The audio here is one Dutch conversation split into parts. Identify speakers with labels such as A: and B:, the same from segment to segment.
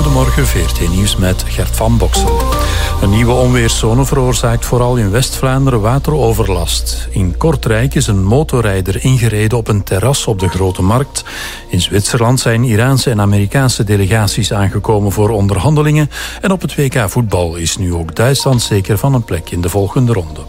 A: Goedemorgen, VRT Nieuws met Gert van Boksel. Een nieuwe onweerszone veroorzaakt vooral in West-Vlaanderen wateroverlast. In Kortrijk is een motorrijder ingereden op een terras op de Grote Markt. In Zwitserland zijn Iraanse en Amerikaanse delegaties aangekomen voor onderhandelingen. En op het WK voetbal is nu ook Duitsland zeker van een plek in de volgende ronde.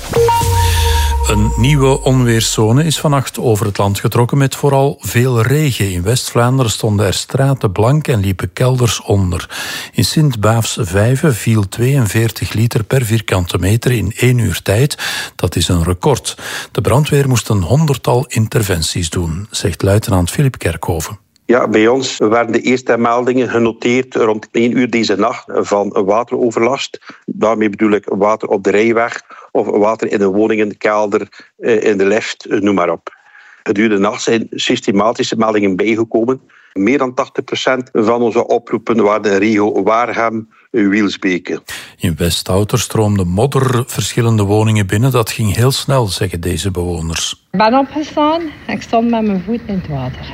A: Een nieuwe onweerszone is vannacht over het land getrokken met vooral veel regen. In West-Vlaanderen stonden er straten blank en liepen kelders onder. In Sint-Baafs-Vijve viel 42 liter per vierkante meter in 1 uur tijd. Dat is een record. De brandweer moest een 100-tal interventies doen, zegt luitenant Filip Kerkhoven.
B: Ja, bij ons werden de eerste meldingen genoteerd rond 1 uur deze nacht van wateroverlast. Daarmee bedoel ik water op de rijweg of water in de woning, in de kelder, in de lift, noem maar op. Gedurende de nacht zijn systematische meldingen bijgekomen. Meer dan 80% van onze oproepen waren in regio Waregem, Wielsbeke.
A: In Westouter stroomde modder verschillende woningen binnen. Dat ging heel snel, zeggen deze bewoners.
C: Ik ben opgestaan en ik stond met mijn voet in het water.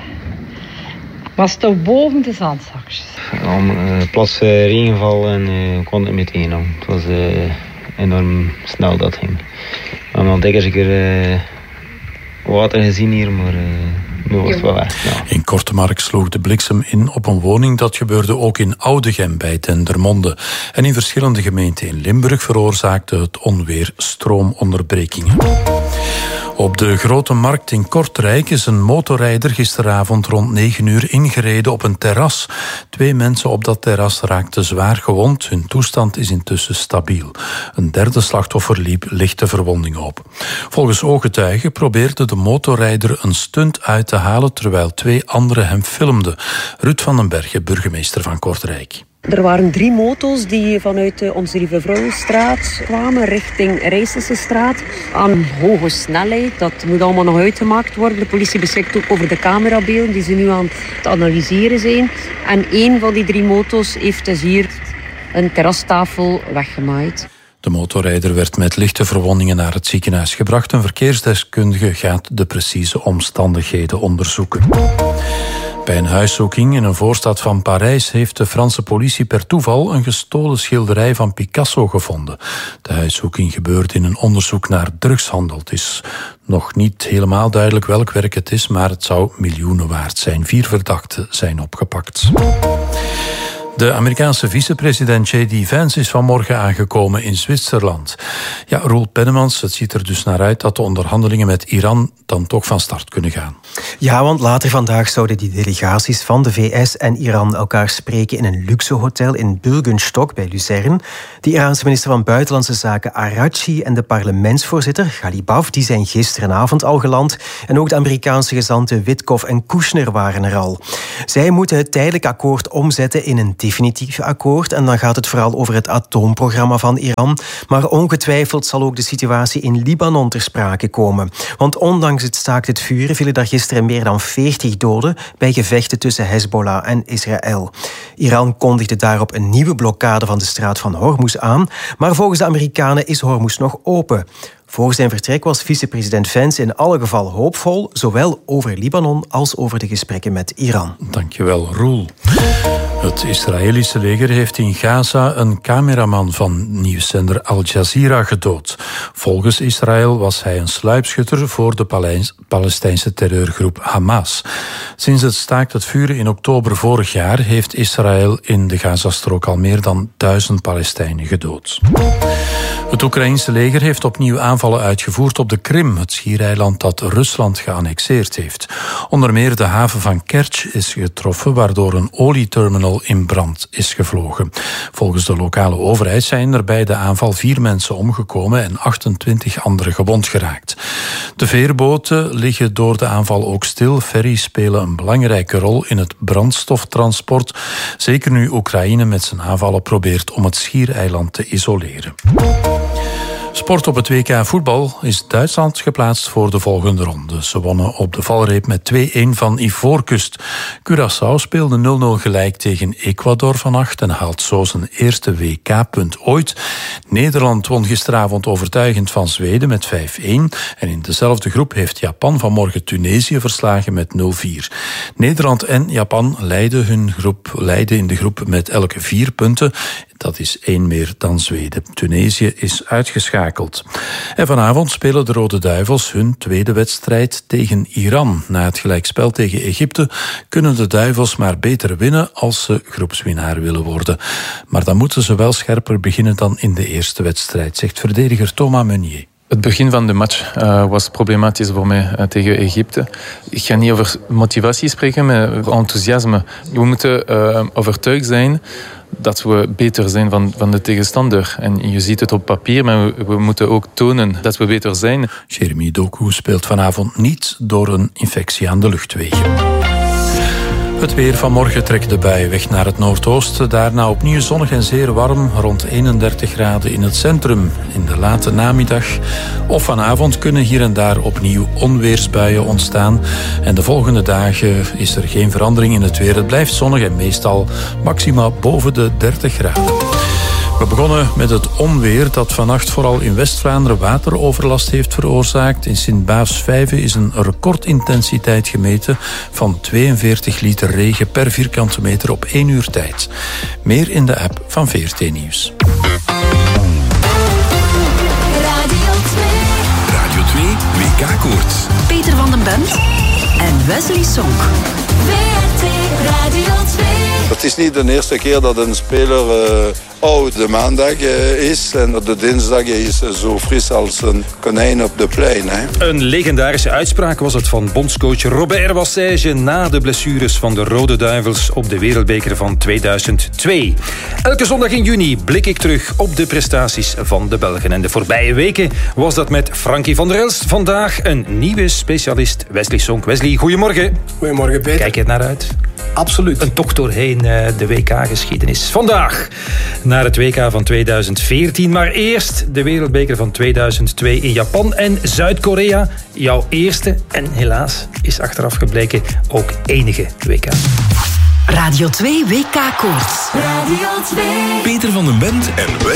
C: Was toch boven de zandzakjes.
D: Plots regenval en kon het meteen aan. Het was enorm snel dat ging. We hebben al dikwijls een keer water gezien hier, maar nu was het wel weg. Ja.
A: In Kortemark sloeg de bliksem in op een woning. Dat gebeurde ook in Oudegem bij Dendermonde. En in verschillende gemeenten in Limburg veroorzaakte het onweer stroomonderbrekingen. Op de Grote Markt in Kortrijk is een motorrijder gisteravond rond 9 uur ingereden op een terras. 2 mensen op dat terras raakten zwaar gewond. Hun toestand is intussen stabiel. Een derde slachtoffer liep lichte verwondingen op. Volgens ooggetuigen probeerde de motorrijder een stunt uit te halen terwijl 2 anderen hem filmden. Ruud van den Bergen, burgemeester van Kortrijk.
E: Er waren 3 moto's die vanuit de Onze Lieve Vrouwenstraat kwamen richting Rijsselsestraat aan hoge snelheid. Dat moet allemaal nog uitgemaakt worden. De politie beschikt ook over de camerabeelden die ze nu aan het analyseren zijn. En 1 van die 3 moto's heeft dus hier een terrastafel weggemaaid.
A: De motorrijder werd met lichte verwondingen naar het ziekenhuis gebracht. Een verkeersdeskundige gaat de precieze omstandigheden onderzoeken. Bij een huiszoeking in een voorstad van Parijs heeft de Franse politie per toeval een gestolen schilderij van Picasso gevonden. De huiszoeking gebeurt in een onderzoek naar drugshandel. Het is nog niet helemaal duidelijk welk werk het is, maar het zou miljoenen waard zijn. 4 verdachten zijn opgepakt. De Amerikaanse vicepresident J.D. Vance is vanmorgen aangekomen in Zwitserland. Ja, Roel Pennemans, het ziet er dus naar uit dat de onderhandelingen met Iran dan toch van start kunnen gaan.
F: Ja, want later vandaag zouden die delegaties van de VS en Iran elkaar spreken in een luxe hotel in Bürgenstock bij Luzern. De Iraanse minister van Buitenlandse Zaken Araghchi en de parlementsvoorzitter Ghalibaf, die zijn gisterenavond al geland. En ook de Amerikaanse gezanten Witkoff en Kushner waren er al. Zij moeten het tijdelijk akkoord omzetten in een definitief akkoord. En dan gaat het vooral over het atoomprogramma van Iran. Maar ongetwijfeld zal ook de situatie in Libanon ter sprake komen. Want ondanks het staakt het vuren vielen daar gisteren meer dan 40 doden bij gevechten tussen Hezbollah en Israël. Iran kondigde daarop een nieuwe blokkade van de straat van Hormuz aan. Maar volgens de Amerikanen is Hormuz nog open. Voor zijn vertrek was vicepresident Vance in alle geval hoopvol, zowel over Libanon als over de gesprekken met Iran.
A: Dankjewel, Roel. Het Israëlische leger heeft in Gaza een cameraman van nieuwszender Al Jazeera gedood. Volgens Israël was hij een sluipschutter voor de Palestijnse terreurgroep Hamas. Sinds het staakt het vuren in oktober vorig jaar heeft Israël in de Gazastrook al meer dan 1000 Palestijnen gedood. Het Oekraïense leger heeft opnieuw aanvallen uitgevoerd op de Krim, het schiereiland dat Rusland geannexeerd heeft. Onder meer de haven van Kerch is getroffen, waardoor een olieterminal in brand is gevlogen. Volgens de lokale overheid zijn er bij de aanval 4 mensen omgekomen en 28 anderen gewond geraakt. De veerboten liggen door de aanval ook stil. Ferries spelen een belangrijke rol in het brandstoftransport, zeker nu Oekraïne met zijn aanvallen probeert om het schiereiland te isoleren. Sport op het WK voetbal is Duitsland geplaatst voor de volgende ronde. Ze wonnen op de valreep met 2-1 van Ivoorkust. Curaçao speelde 0-0 gelijk tegen Ecuador vannacht en haalt zo zijn eerste WK-punt ooit. Nederland won gisteravond overtuigend van Zweden met 5-1. En in dezelfde groep heeft Japan vanmorgen Tunesië verslagen met 0-4. Nederland en Japan leiden in de groep met elke 4 punten. Dat is 1 meer dan Zweden. Tunesië is uitgeschakeld. En vanavond spelen de Rode Duivels hun tweede wedstrijd tegen Iran. Na het gelijkspel tegen Egypte kunnen de Duivels maar beter winnen als ze groepswinnaar willen worden. Maar dan moeten ze wel scherper beginnen dan in de eerste wedstrijd, zegt verdediger Thomas Meunier.
G: Het begin van de match was problematisch voor mij tegen Egypte. Ik ga niet over motivatie spreken, maar over enthousiasme. We moeten overtuigd zijn dat we beter zijn van de tegenstander. En je ziet het op papier, maar we moeten ook tonen dat we beter zijn.
A: Jeremy Doku speelt vanavond niet door een infectie aan de luchtwegen. Het weer van morgen trekt de bui weg naar het noordoosten. Daarna opnieuw zonnig en zeer warm, rond 31 graden in het centrum. In de late namiddag of vanavond kunnen hier en daar opnieuw onweersbuien ontstaan. En de volgende dagen is er geen verandering in het weer. Het blijft zonnig en meestal maxima boven de 30 graden. We begonnen met het onweer dat vannacht vooral in West-Vlaanderen wateroverlast heeft veroorzaakt. In Sint-Baafs-Vijve is een recordintensiteit gemeten van 42 liter regen per vierkante meter op 1 uur tijd. Meer in de app van VRT Nieuws.
H: Radio 2 WK-koorts.
I: Peter van den Bent en Wesley Sonk.
J: VRT Radio 2.
K: Het is niet de eerste keer dat een speler de maandag is en de dinsdag is zo fris als een konijn op de plein. Hè?
L: Een legendarische uitspraak was het van bondscoach Robert Wassège na de blessures van de Rode Duivels op de Wereldbeker van 2002. Elke zondag in juni blik ik terug op de prestaties van de Belgen. En de voorbije weken was dat met Frankie van der Elst. Vandaag een nieuwe specialist, Wesley Sonk. Wesley, goedemorgen.
M: Goedemorgen, Peter.
L: Kijk je er naar uit?
M: Absoluut.
L: Een tocht doorheen de WK-geschiedenis. Vandaag naar het WK van 2014. Maar eerst de Wereldbeker van 2002 in Japan en Zuid-Korea. Jouw eerste en helaas is achteraf gebleken ook enige WK.
I: Radio 2 WK-koorts.
J: Radio 2.
H: Peter van den Bent en Wesley